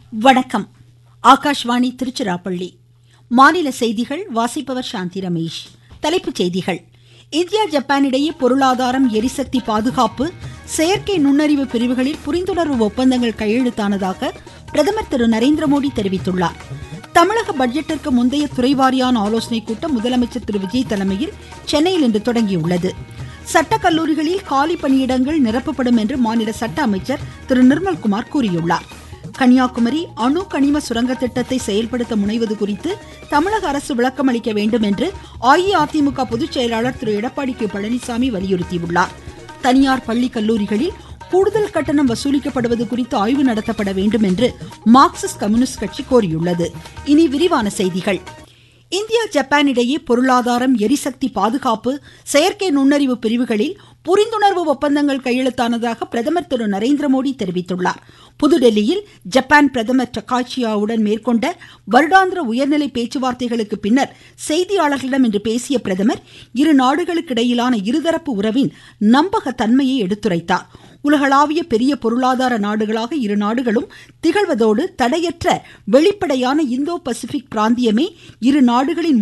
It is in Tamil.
வணக்கம். ஆகாஷ்வாணி திருச்சிராப்பள்ளி. மாநில செய்திகள் வாசிப்பவர் சாந்தி ரமேஷ். தலைப்புச் செய்திகள். இந்தியா ஜப்பான் இடையே பொருளாதாரம், எரிசக்தி பாதுகாப்பு, செயற்கை நுண்ணறிவு பிரிவுகளில் புரிந்துணர்வு ஒப்பந்தங்கள் கையெழுத்தானதாக பிரதமர் திரு நரேந்திரமோடி தெரிவித்துள்ளார். தமிழக பட்ஜெட்டிற்கு முந்தைய துறைவாரியான ஆலோசனைக் கூட்டம் முதலமைச்சர் திரு விஜய் தலைமையில் சென்னையில் இன்று தொடங்கியுள்ளது. சட்டக்கல்லூரிகளில் காலி பணியிடங்கள் நிரப்பப்படும் என்று மாநில சட்ட அமைச்சர் திரு நிர்மல்குமார் கூறியுள்ளார். கன்னியாகுமரி அணு கனிம சுரங்க திட்டத்தை செயல்படுத்த முனைவது குறித்து தமிழக அரசு விளக்கம் அளிக்க வேண்டும் என்று அஇஅதிமுக பொதுச் செயலாளர் திரு எடப்பாடி கே பழனிசாமி வலியுறுத்தியுள்ளார். தனியார் பள்ளி கல்லூரிகளில் கூடுதல் கட்டணம் வசூலிக்கப்படுவது குறித்து ஆய்வு நடத்தப்பட வேண்டும் என்று மார்க்சிஸ்ட் கம்யூனிஸ்ட் கட்சி கோரியுள்ளது. இனி விரிவான செய்திகள். இந்தியா ஜப்பான் இடையே பொருளாதாரம், எரிசக்தி பாதுகாப்பு, செயற்கை நுண்ணறிவு பிரிவுகளில் புரிந்துணர்வு ஒப்பந்தங்கள் கையெழுத்தானதாக பிரதமர் திரு நரேந்திரமோடி தெரிவித்துள்ளார். புதுடெல்லியில் ஜப்பான் பிரதமர் டக்காச்சியாவுடன் மேற்கொண்ட வருடாந்திர உயர்நிலை பேச்சுவார்த்தைகளுக்கு பின்னர் செய்தியாளர்களிடம் இன்று பேசிய பிரதமர் இரு நாடுகளுக்கிடையிலான இருதரப்பு உறவின் நம்பகத்தன்மையை எடுத்துரைத்தார். உலகளாவிய பெரிய பொருளாதார நாடுகளாக இரு நாடுகளும் திகழ்வதோடு தடையற்ற வெளிப்படையான இந்தோ பசிபிக் பிராந்தியமே இரு நாடுகளின்